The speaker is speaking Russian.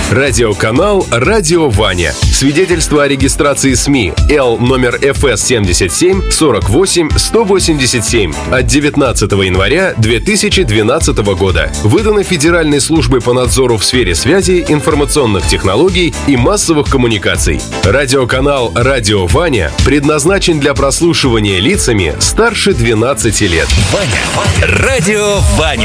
Радиоканал «Радио Ваня». Свидетельство о регистрации СМИ Л номер ФС 77 48 187 от 19 января 2012 года. Выдано Федеральной службой по надзору в сфере связи, информационных технологий и массовых коммуникаций. Радиоканал «Радио Ваня» предназначен для прослушивания лицами старше 12 лет. Ваня. Радио Ваня.